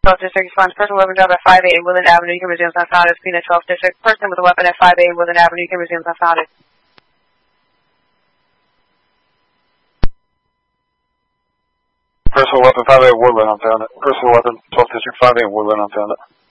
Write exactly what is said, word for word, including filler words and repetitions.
twelfth District responds, person with a weapon job at five eight Woodland Avenue, you can resume unfounded. Screen at twelfth District, person with a weapon at five eight Woodland Avenue, you can resume unfounded. Person with weapon five eight Woodland, unfounded. Person with weapon twelfth District five eight Woodland, unfounded.